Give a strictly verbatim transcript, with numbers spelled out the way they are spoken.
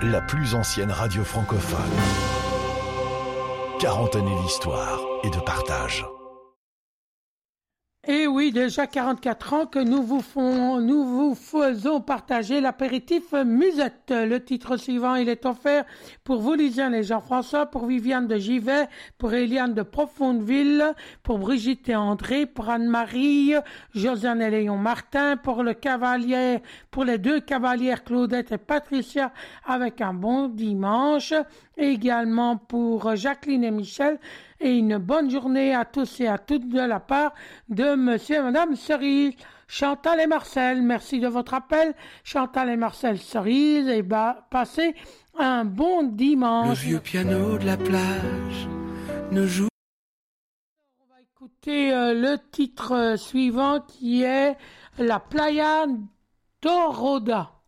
la plus ancienne radio francophone. quarante années d'histoire et de partage. Et oui, déjà quarante-quatre ans que nous vous, font, nous vous faisons partager l'apéritif Musette. Le titre suivant, il est offert pour vous, Lisiane et Jean-François, pour Viviane de Givet, pour Eliane de Profondeville, pour Brigitte et André, pour Anne-Marie, Josiane et Léon Martin, pour le cavalier, pour les deux cavalières Claudette et Patricia, avec un bon dimanche, et également pour Jacqueline et Michel, et une bonne journée à tous et à toutes de la part de monsieur et madame Cerise. Chantal et Marcel, merci de votre appel. Chantal et Marcel Cerise, et bah, passez un bon dimanche. Le vieux piano de la plage ne joue. On va écouter euh, le titre suivant qui est La Playa Dorada.